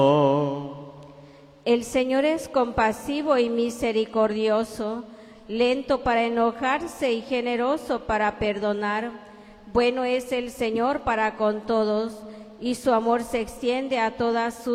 El Señor es compasivo y misericordioso, lento para enojarse y generoso para perdonar. Bueno es el Señor para con todos, y su amor se extiende a todas sus